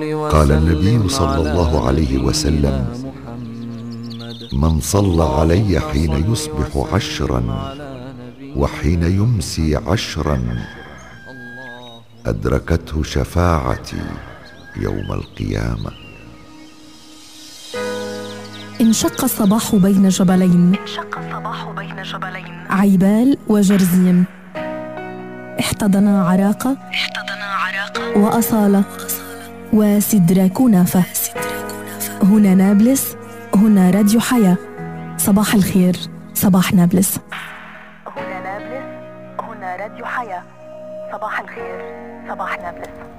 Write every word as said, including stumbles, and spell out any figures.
قال النبي صلى الله عليه وسلم: من صلى علي حين يصبح عشرا وحين يمسي عشرا أدركته شفاعتي يوم القيامة. انشق الصباح بين جبلين، انشق الصباح بين جبلين عيبال وجرزيم، احتضنا عراقة، احتضنا عراقة وأصالة وسدرة كنافة. هنا نابلس، هنا راديو حياة. صباح الخير، صباح نابلس. هنا نابلس، هنا راديو حياة. صباح الخير، صباح نابلس.